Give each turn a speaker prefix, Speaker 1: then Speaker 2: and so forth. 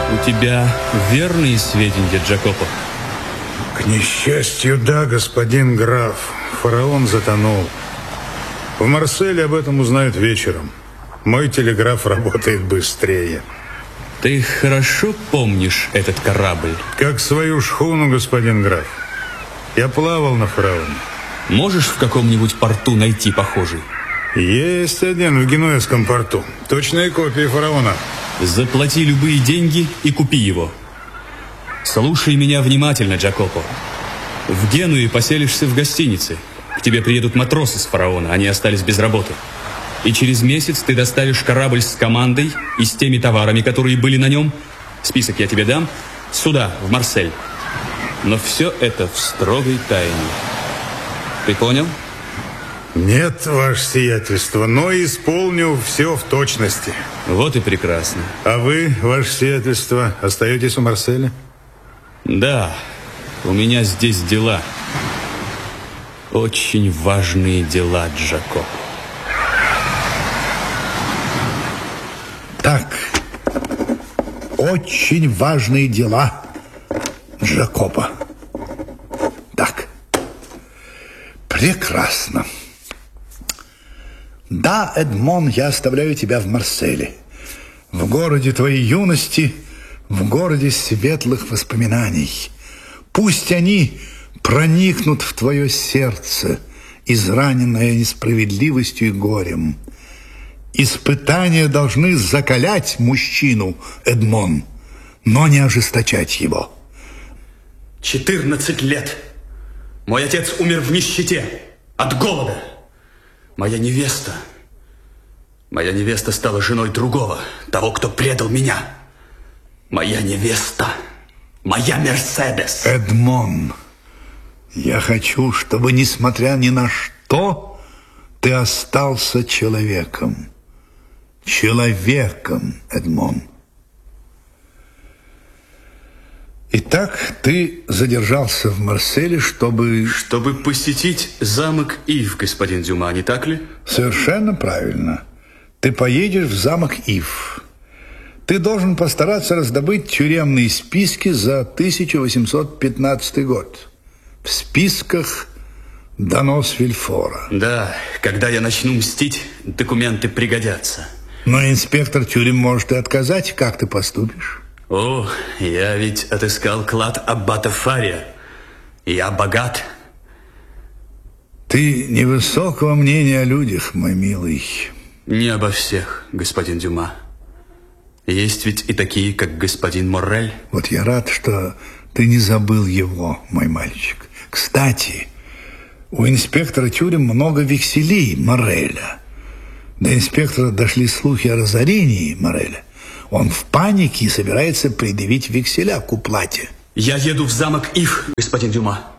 Speaker 1: У тебя верные сведения, Джакопо?
Speaker 2: К несчастью, да, господин граф. Фараон затонул. В Марселе об этом узнают вечером. Мой телеграф работает быстрее.
Speaker 1: Ты хорошо помнишь этот корабль?
Speaker 2: Как свою шхуну, господин граф. Я плавал на фараоне.
Speaker 1: Можешь в каком-нибудь порту найти похожий?
Speaker 2: Есть один в Генуэзском порту. Точная копия фараона.
Speaker 1: Заплати любые деньги и купи его. Слушай меня внимательно, Джакопо. В Генуе поселишься в гостинице. К тебе приедут матросы с фараона, они остались без работы. И через месяц ты доставишь корабль с командой и с теми товарами, которые были на нем. Список я тебе дам. Сюда, в Марсель. Но все это в строгой тайне. Ты понял?
Speaker 2: Нет, ваше сиятельство, но исполню все в точности.
Speaker 1: Вот и прекрасно.
Speaker 2: А вы, ваше сиятельство, остаетесь в Марселе?
Speaker 1: Да, у меня здесь дела. Очень важные дела, Джакопо.
Speaker 3: Так, очень важные дела, Джакопо. Так, прекрасно. Да, Эдмон, я оставляю тебя в Марселе, в городе твоей юности, в городе светлых воспоминаний. Пусть они проникнут в твое сердце, израненное несправедливостью и горем. Испытания должны закалять мужчину, Эдмон, но не ожесточать его.
Speaker 1: 14 лет. Мой отец умер в нищете, от голода. Моя невеста стала женой другого, того, кто предал меня. Моя невеста, моя Мерседес.
Speaker 3: Эдмон, я хочу, чтобы, несмотря ни на что, ты остался человеком. Человеком, Эдмон. Итак, ты задержался в Марселе, чтобы...
Speaker 1: Чтобы посетить замок Ив, господин Дюма, не так ли?
Speaker 3: Совершенно правильно. Ты поедешь в замок Ив. Ты должен постараться раздобыть тюремные списки за 1815 год. В списках донос Вильфора.
Speaker 1: Да, когда я начну мстить, документы пригодятся.
Speaker 3: Но инспектор тюрем может и отказать. Как ты поступишь?
Speaker 1: О, я ведь отыскал клад аббата Фария. Я богат.
Speaker 3: Ты невысокого мнения о людях, мой милый.
Speaker 1: Не обо всех, господин Дюма. Есть ведь и такие, как господин Моррель.
Speaker 3: Вот я рад, что ты не забыл его, мой мальчик. Кстати, у инспектора тюрем много векселей Морреля. До инспектора дошли слухи о разорении Морреля. Он в панике и собирается предъявить векселя к уплате.
Speaker 1: Я еду в замок Ив, господин Дюма.